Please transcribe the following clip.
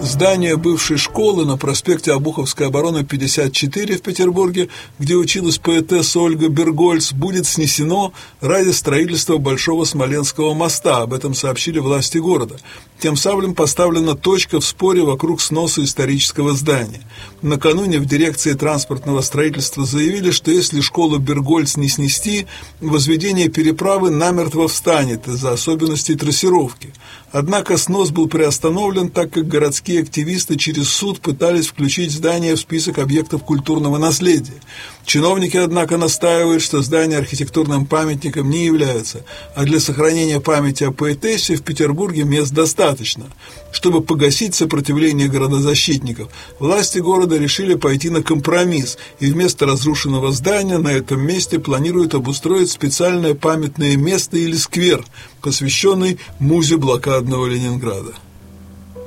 Здание бывшей школы на проспекте Обуховской обороны, 54 в Петербурге, где училась поэтесса Ольга Бергольц, будет снесено ради строительства Большого Смоленского моста. Об этом сообщили власти города. Тем самым поставлена точка в споре вокруг сноса исторического здания. Накануне в дирекции транспортного строительства заявили, что если школу Бергольц не снести, возведение переправы намертво встанет из-за особенностей трассировки. Однако снос был приостановлен, так как городские активисты через суд пытались включить здание в список объектов культурного наследия. Чиновники, однако, настаивают, что здание архитектурным памятником не является, а для сохранения памяти о поэтессе в Петербурге мест достаточно. Чтобы погасить сопротивление городозащитников, власти города решили пойти на компромисс, и вместо разрушенного здания на этом месте планируют обустроить специальное памятное место или сквер, посвященный музе блокадного Ленинграда.